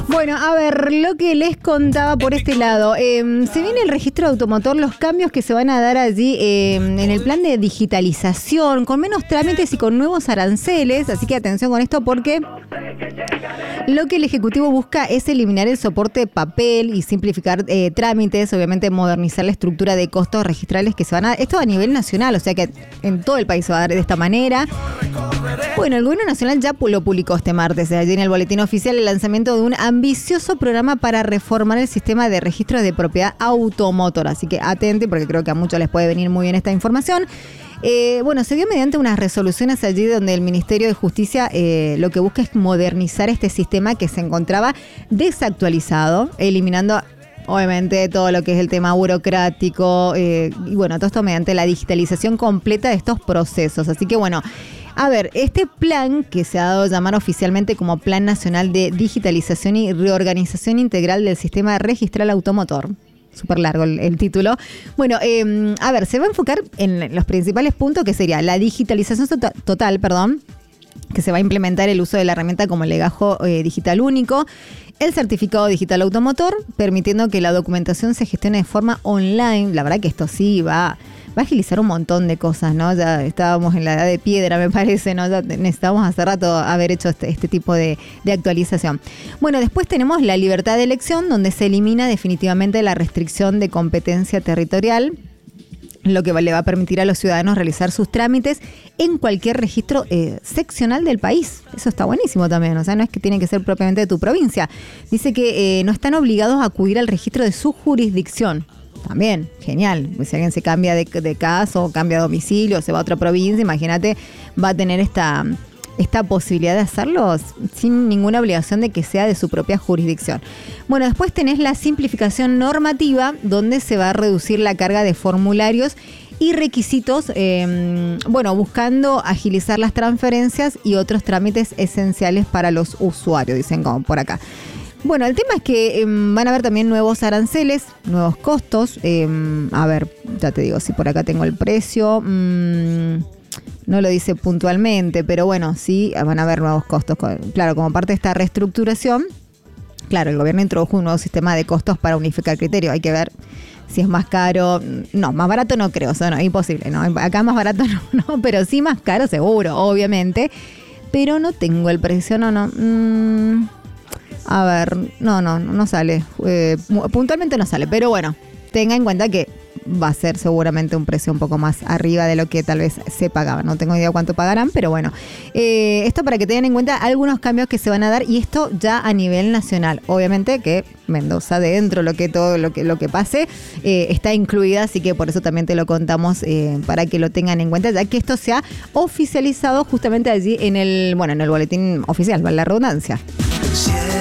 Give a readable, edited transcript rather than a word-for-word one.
Bueno, a ver, lo que les contaba por este lado. Se viene el registro automotor, los cambios que se van a dar allí en el plan de digitalización, con menos trámites y con nuevos aranceles. Así que atención con esto porque lo que el Ejecutivo busca es eliminar el soporte de papel y simplificar trámites, obviamente modernizar la estructura de costos registrales que se van a dar. Esto a nivel nacional, o sea que en todo el país se va a dar de esta manera. Bueno, el Gobierno Nacional ya lo publicó este martes, allí en el Boletín Oficial, el lanzamiento de un ambicioso programa para reformar el sistema de registro de propiedad automotor. Así que atente, porque creo que a muchos les puede venir muy bien esta información. Bueno, se dio mediante unas resoluciones allí donde el Ministerio de Justicia lo que busca es modernizar este sistema que se encontraba desactualizado, eliminando obviamente todo lo que es el tema burocrático y bueno, todo esto mediante la digitalización completa de estos procesos. Así que bueno, a ver, este plan que se ha dado a llamar oficialmente como Plan Nacional de Digitalización y Reorganización Integral del Sistema Registral Automotor. Súper largo el título. Bueno, a ver, se va a enfocar en los principales puntos que sería la digitalización total, que se va a implementar el uso de la herramienta como el legajo digital único, el certificado digital automotor, permitiendo que la documentación se gestione de forma online. La verdad que esto sí va a agilizar un montón de cosas, ¿no? Ya estábamos en la edad de piedra, me parece, ¿no? Ya necesitamos hace rato haber hecho este tipo de actualización. Bueno, después tenemos la libertad de elección, donde se elimina definitivamente la restricción de competencia territorial, lo que le va a permitir a los ciudadanos realizar sus trámites en cualquier registro seccional del país. Eso está buenísimo también, o sea, no es que tiene que ser propiamente de tu provincia. Dice que no están obligados a acudir al registro de su jurisdicción. También, genial. Si alguien se cambia de casa o cambia de domicilio, se va a otra provincia, imagínate, va a tener esta posibilidad de hacerlo sin ninguna obligación de que sea de su propia jurisdicción. Bueno, después tenés la simplificación normativa, donde se va a reducir la carga de formularios y requisitos, buscando agilizar las transferencias y otros trámites esenciales para los usuarios, dicen como por acá. Bueno, el tema es que van a haber también nuevos aranceles, nuevos costos. A ver, ya te digo, si por acá tengo el precio. No lo dice puntualmente, pero bueno, sí, van a haber nuevos costos. Claro, como parte de esta reestructuración, claro, el gobierno introdujo un nuevo sistema de costos para unificar criterios. Hay que ver si es más caro. No, más barato no creo, eso no, es imposible, ¿no? Acá más barato no, pero sí más caro seguro, obviamente. Pero no tengo el precio, no. A ver, no sale. Puntualmente no sale, pero bueno, tenga en cuenta que va a ser seguramente un precio un poco más arriba de lo que tal vez se pagaba. No tengo idea cuánto pagarán, pero bueno. Esto para que tengan en cuenta algunos cambios que se van a dar, y esto ya a nivel nacional. Obviamente que Mendoza, dentro todo lo que pase, está incluida, así que por eso también te lo contamos para que lo tengan en cuenta, ya que esto se ha oficializado justamente allí en el boletín oficial, vale la redundancia.